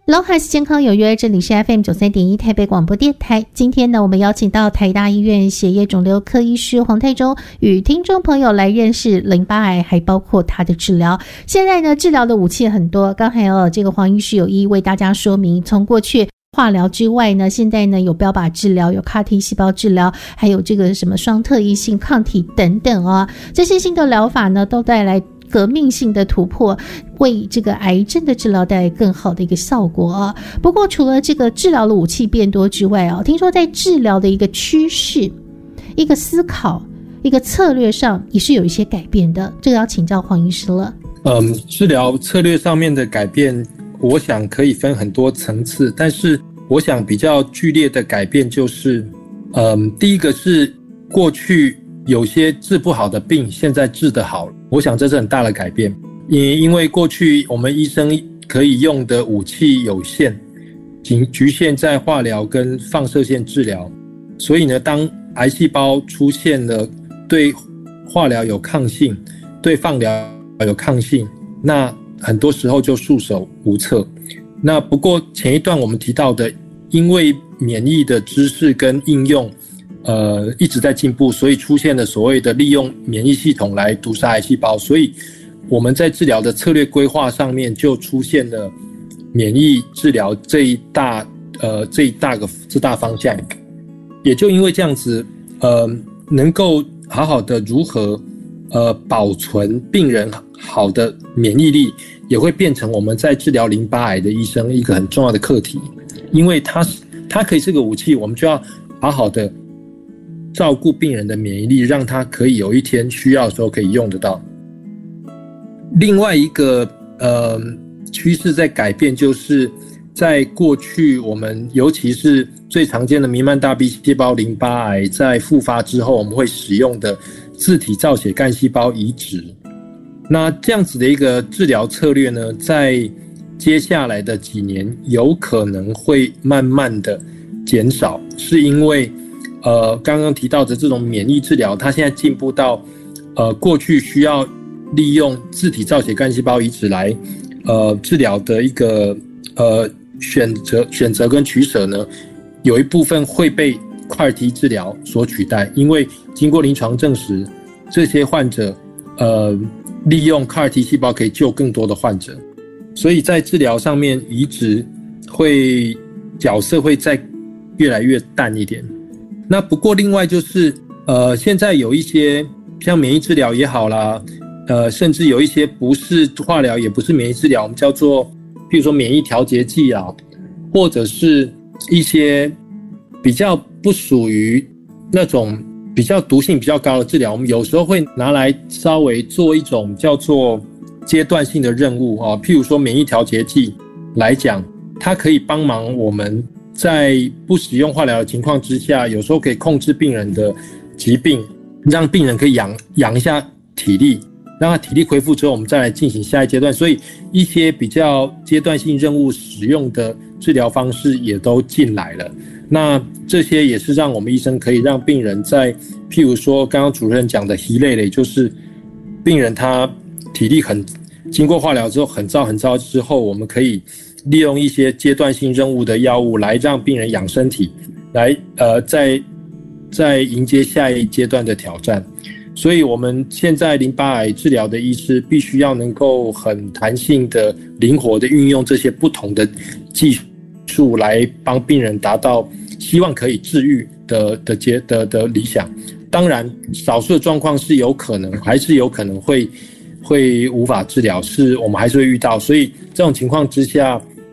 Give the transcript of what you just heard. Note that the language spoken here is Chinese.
LOHAS 健康有约，这里是 FM93.1 台北广播电台。今天呢，我们邀请到台大医院血液肿瘤科医师黄泰忠，与听众朋友来认识淋巴癌，还包括它的治疗。现在呢，治疗的武器很多，刚才这个黄医师有一一为大家说明，从过去化疗之外呢，现在呢有标靶治疗，有 CAR-T 细胞治疗，还有这个什么双特异性抗体等等啊，这些新的疗法呢，都带来革命性的突破，为这个癌症的治疗带来更好的一个效果啊。不过除了这个治疗的武器变多之外啊，听说在治疗的一个趋势、一个思考、一个策略上也是有一些改变的，这个要请教黄医师了。 治疗策略上面的改变，我想可以分很多层次，但是我想比较剧烈的改变就是，第一个是过去有些治不好的病，现在治得好了，我想这是很大的改变。因为过去我们医生可以用的武器有限，仅局限在化疗跟放射线治疗，所以呢，当癌细胞出现了对化疗有抗性，对放疗有抗性，那很多时候就束手无策。那不过前一段我们提到的，因为免疫的知识跟应用一直在进步，所以出现了所谓的利用免疫系统来毒杀癌细胞，所以我们在治疗的策略规划上面就出现了免疫治疗这大方向。也就因为这样子，能够好好的如何保存病人好的免疫力，也会变成我们在治疗淋巴癌的医生一个很重要的课题。因为它可以是个武器，我们就要好好的照顾病人的免疫力，让他可以有一天需要的时候可以用得到。另外一个趋势在改变，就是在过去我们尤其是最常见的弥漫大 B 细胞淋巴癌在复发之后，我们会使用的自体造血干细胞移植。那这样子的一个治疗策略呢，在接下来的几年有可能会慢慢的减少，是因为刚刚提到的这种免疫治疗，它现在进步到过去需要利用自体造血干细胞移植来治疗的一个选择跟取舍呢，有一部分会被 CAR-T 治疗所取代，因为经过临床证实，这些患者利用 CAR-T 细胞可以救更多的患者，所以在治疗上面移植角色会再越来越淡一点。那不过另外就是现在有一些像免疫治疗也好啦，甚至有一些不是化疗也不是免疫治疗，我们叫做譬如说免疫调节剂啊，或者是一些比较不属于那种比较毒性比较高的治疗，我们有时候会拿来稍微做一种叫做阶段性的任务啊。譬如说免疫调节剂来讲，它可以帮忙我们在不使用化疗的情况之下，有时候可以控制病人的疾病，让病人可以养一下体力，让他体力恢复之后，我们再来进行下一阶段。所以一些比较阶段性任务使用的治疗方式也都进来了。那这些也是让我们医生可以让病人在譬如说刚刚主任讲的疲累，也就是病人他体力经过化疗之后很糟之后，我们可以利用一些阶段性任务的药物来让病人养身体，来再迎接下一阶段的挑战。所以我们现在淋巴癌治疗的医师必须要能够很弹性的灵活的运用这些不同的技术来帮病人达到希望可以治愈的理想。当然少数的状况是还是有可能会无法治疗，是我们还是会遇到。所以这种情况之下，